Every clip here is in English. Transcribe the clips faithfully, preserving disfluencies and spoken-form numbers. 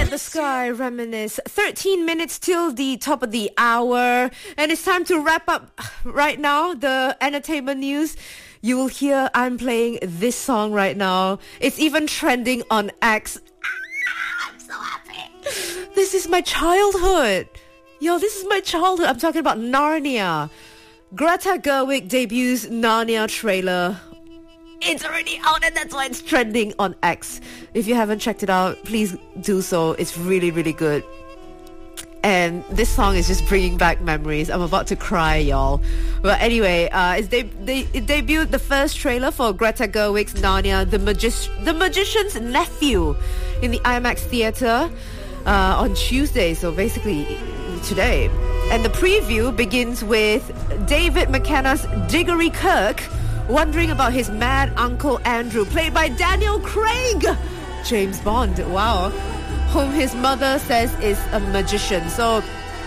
the Sky, reminisce. thirteen minutes till the top of the hour. And it's time to wrap up right now the entertainment news. You will hear I'm playing this song right now. It's even trending on X. I'm so happy. This is my childhood. Yo, this is my childhood. I'm talking about Narnia. Greta Gerwig debuts Narnia trailer. It's already out and that's why it's trending on X. If you haven't checked it out, please do so. It's really, really good. And this song is just bringing back memories. I'm about to cry, y'all. But anyway, uh, it's de- they, it debuted the first trailer for Greta Gerwig's Narnia, the, Magi- the Magician's Nephew, in the IMAX theater uh, on Tuesday. So basically today. And the preview begins with David McKenna's Diggory Kirk wondering about his mad Uncle Andrew, played by Daniel Craig, James Bond, wow, whom his mother says is a magician. So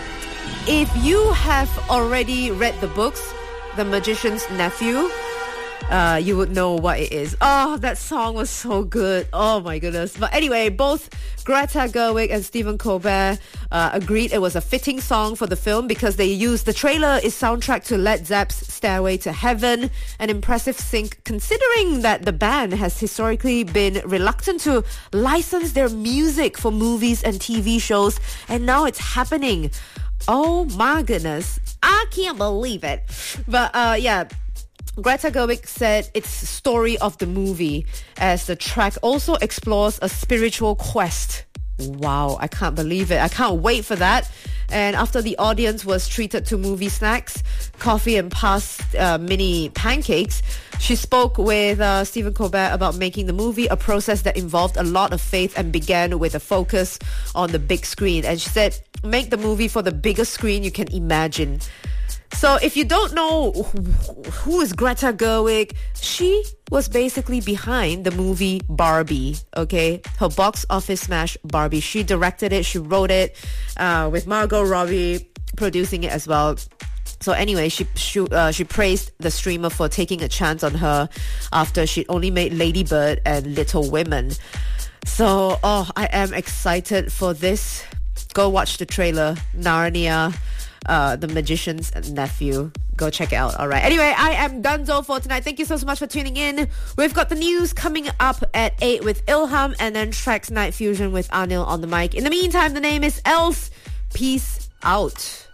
if you have already read the books, The Magician's Nephew, uh, you would know what it is. Oh, that song was so good. Oh my goodness. But anyway, both Greta Gerwig and Stephen Colbert uh, agreed it was a fitting song for the film because they used the trailer is soundtrack to Led Zepp's Stairway to Heaven, an impressive sync considering that the band has historically been reluctant to license their music for movies and T V shows, and now it's happening. Oh my goodness. I can't believe it. But uh, yeah, Greta Gerwig said it's story of the movie, as the track also explores a spiritual quest. Wow, I can't believe it. I can't wait for that. And after the audience was treated to movie snacks, coffee and past uh, mini pancakes, she spoke with uh, Stephen Colbert about making the movie, a process that involved a lot of faith and began with a focus on the big screen. And she said, make the movie for the biggest screen you can imagine. So if you don't know who is Greta Gerwig, she was basically behind the movie Barbie, okay? Her box office smash Barbie. She directed it, she wrote it, uh, with Margot Robbie producing it as well. So anyway, she she, uh, she praised the streamer for taking a chance on her after she only made Lady Bird and Little Women. So, oh, I am excited for this. Go watch the trailer, Narnia. Uh, the Magician's Nephew. Go check it out. All right. Anyway, I am donezo for tonight. Thank you so, so much for tuning in. We've got the news coming up at eight with Ilham, and then Trax Night Fusion with Anil on the mic. In the meantime, the name is Else. Peace out.